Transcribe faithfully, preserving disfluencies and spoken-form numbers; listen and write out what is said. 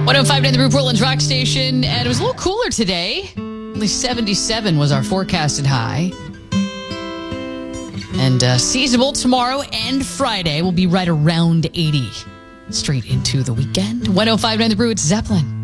one oh five point nine The Brew, Portland's rock station. And it was a little cooler today. Only seventy-seven was our forecasted high. And uh, seasonable tomorrow and Friday will be right around eighty. Straight into the weekend. one oh five point nine The Brew, it's Zeppelin.